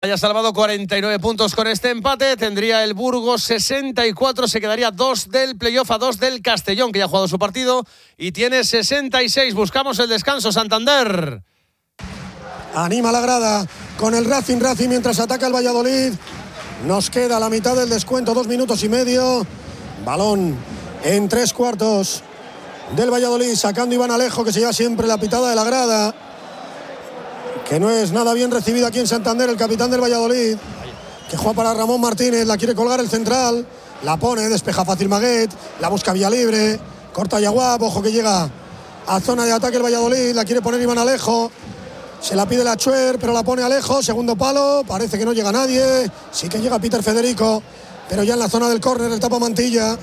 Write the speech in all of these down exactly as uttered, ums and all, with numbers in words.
Haya salvado cuarenta y nueve puntos con este empate, tendría el Burgos sesenta y cuatro, se quedaría dos del playoff a dos del Castellón, que ya ha jugado su partido, y tiene sesenta y seis. Buscamos el descanso, Santander. Anima la grada con el Racing Racing mientras ataca el Valladolid. Nos queda la mitad del descuento, dos minutos y medio. Balón en tres cuartos del Valladolid, sacando Iván Alejo, que se lleva siempre la pitada de la grada, que no es nada bien recibido aquí en Santander, el capitán del Valladolid, que juega para Ramón Martínez, la quiere colgar el central, la pone, despeja fácil Maguet, la busca vía libre, corta Yaguab, ojo que llega a zona de ataque el Valladolid, la quiere poner Iván Alejo, se la pide la Chuer, pero la pone Alejo, segundo palo, parece que no llega nadie, sí que llega Peter Federico, pero ya en la zona del córner, el tapa Mantilla,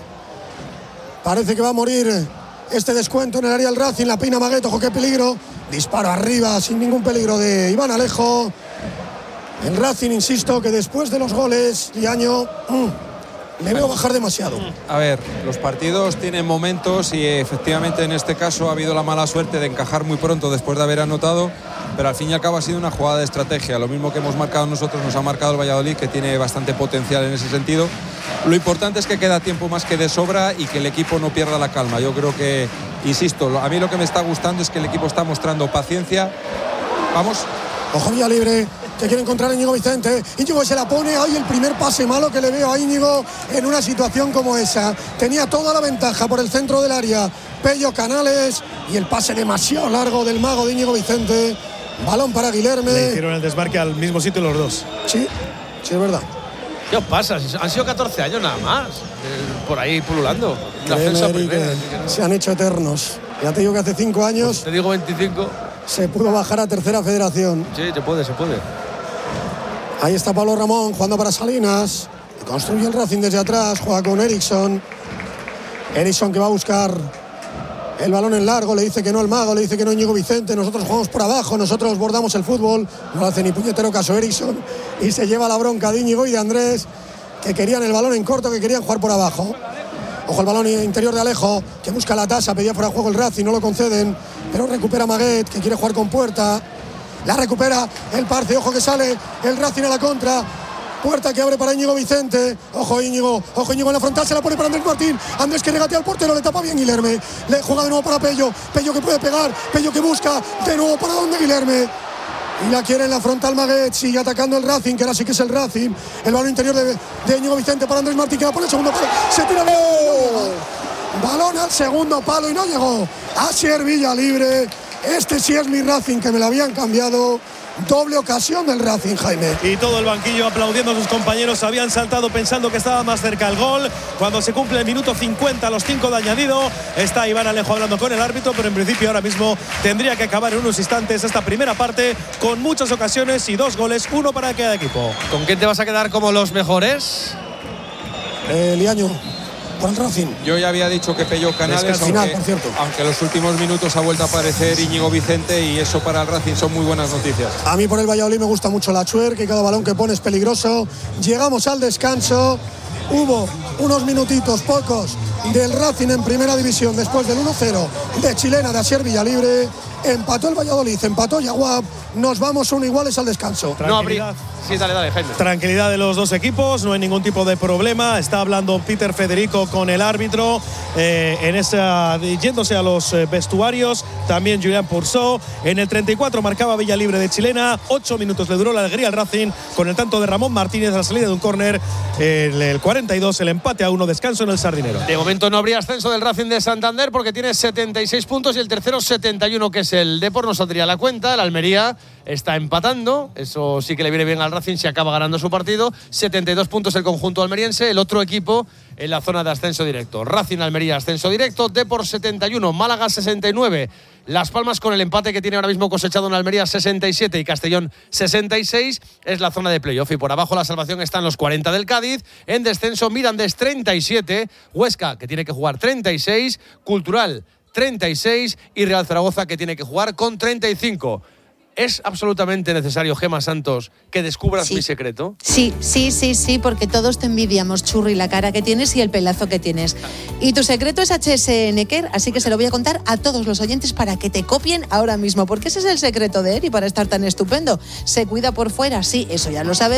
parece que va a morir este descuento en el área del Racing, la peina Maguet, ojo qué peligro, disparo arriba sin ningún peligro de Iván Alejo. El Racing, insisto, que después de los goles, Liaño, mmm, le veo bajar demasiado. A ver, los partidos tienen momentos y efectivamente en este caso ha habido la mala suerte de encajar muy pronto después de haber anotado, pero al fin y al cabo ha sido una jugada de estrategia. Lo mismo que hemos marcado nosotros, nos ha marcado el Valladolid, que tiene bastante potencial en ese sentido. Lo importante es que queda tiempo más que de sobra y que el equipo no pierda la calma. Yo creo que, insisto, a mí lo que me está gustando es que el equipo está mostrando paciencia. Vamos. Ojo vía libre, que quiere encontrar a Íñigo Vicente. Íñigo se la pone, ay, el primer pase malo que le veo a Íñigo en una situación como esa. Tenía toda la ventaja por el centro del área Pello Canales y el pase demasiado largo del mago de Íñigo Vicente. Balón para Guilherme. Le hicieron el desmarque al mismo sitio los dos. Sí, sí es verdad. ¿Qué os pasa? Han sido catorce años nada más, eh, por ahí pululando. Créeme, Eric, no. Se han hecho eternos. Ya te digo que hace cinco años. Pues te digo veinticinco. Se pudo bajar a tercera federación. Sí, se puede, se puede. Ahí está Pablo Ramón jugando para Salinas. Construye el Racing desde atrás, juega con Eriksson. Eriksson que va a buscar el balón en largo, le dice que no el mago, le dice que no Íñigo Vicente. Nosotros jugamos por abajo, nosotros bordamos el fútbol. No hace ni puñetero caso Eriksson y se lleva la bronca de Íñigo y de Andrés, que querían el balón en corto, que querían jugar por abajo. Ojo el balón interior de Alejo, que busca la tasa, pedía fuera de juego el Racing, no lo conceden, pero recupera Maguet, que quiere jugar con Puerta. La recupera el Parce, ojo que sale el Racing a la contra. Puerta que abre para Íñigo Vicente. Ojo Íñigo, ojo Íñigo en la frontal, se la pone para Andrés Martín. Andrés que regatea al portero, le tapa bien Guilherme. Le juega de nuevo para Pello. Pello que puede pegar, Pello que busca de nuevo para donde Guilherme. Y la quiere en la frontal Maguet, sigue atacando el Racing, que ahora sí que es el Racing. El balón interior de, de Íñigo Vicente para Andrés Martín, que la pone el segundo palo. Se tira bien. No balón al segundo palo y no llegó. Asier Villa libre. Este sí es mi Racing, que me lo habían cambiado. Doble ocasión del Racing, Jaime. Y todo el banquillo aplaudiendo a sus compañeros. Habían saltado pensando que estaba más cerca el gol. Cuando se cumple el minuto cincuenta, los cinco de añadido, está Iván Alejo hablando con el árbitro, pero en principio ahora mismo tendría que acabar en unos instantes esta primera parte con muchas ocasiones y dos goles, uno para cada equipo. ¿Con quién te vas a quedar como los mejores? Eh, Liaño. Por el Racing. Yo ya había dicho que Pello Canales, final, aunque, por cierto. aunque en los últimos minutos ha vuelto a aparecer Íñigo Vicente, y eso para el Racing son muy buenas noticias. A mí por el Valladolid me gusta mucho la Chuer, que cada balón que pone es peligroso. Llegamos al descanso. Hubo unos minutitos, pocos, del Racing en primera división después del uno cero de Chilena de Asier Villalibre. Empató el Valladolid, empató Yaguab. Nos vamos uno iguales al descanso. No habría. Sí, dale, dale, Jaime. Tranquilidad de los dos equipos, no hay ningún tipo de problema. Está hablando Peter Federico con el árbitro, eh, en esa, yéndose a los vestuarios. También Julián Purso. En el treinta y cuatro marcaba Villalibre de Chilena. Ocho minutos le duró la alegría al Racing con el tanto de Ramón Martínez a la salida de un córner. En el cuarenta y dos el empate a uno, descanso en el Sardinero. De momento no habría ascenso del Racing de Santander porque tiene setenta y seis puntos y el tercero setenta y uno, que es el Depor. No saldría la cuenta. El Almería está empatando, eso sí que le viene bien al Racing si acaba ganando su partido. setenta y dos puntos el conjunto almeriense, el otro equipo en la zona de ascenso directo. Racing, Almería, ascenso directo. Depor setenta y uno, Málaga sesenta y nueve. Las Palmas con el empate que tiene ahora mismo cosechado en Almería sesenta y siete y Castellón sesenta y seis es la zona de playoff. Y por abajo la salvación está en los cuarenta del Cádiz. En descenso Mirandés treinta y siete, Huesca que tiene que jugar treinta y seis, Cultural treinta y seis y Real Zaragoza que tiene que jugar con treinta y cinco. ¿Es absolutamente necesario, Gemma Santos, que descubras Sí. mi secreto? Sí, sí, sí, sí, porque todos te envidiamos, Churri, la cara que tienes y el pelazo que tienes. Y tu secreto es H S N Care, así que se lo voy a contar a todos los oyentes para que te copien ahora mismo, porque ese es el secreto de él y para estar tan estupendo. Se cuida por fuera, sí, eso ya lo sabes.